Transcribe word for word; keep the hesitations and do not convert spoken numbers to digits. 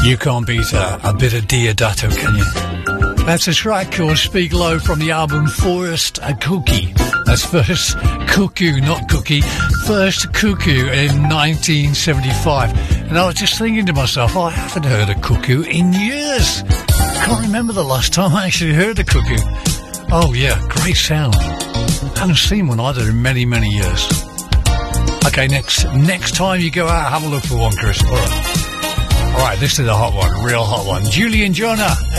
You can't beat a, a bit of Diodato, can you? That's a track called Speak Low from the album First a Cookie. That's First Cuckoo, not Cookie. First Cuckoo in nineteen seventy-five. And I was just thinking to myself, oh, I haven't heard a cuckoo in years. I can't remember the last time I actually heard a cuckoo. Oh, yeah, great sound. I haven't seen one either in many, many years. Okay, next next time you go out, have a look for one, Chris. All right. All right, this is a hot one, real hot one. Julie and Jonah.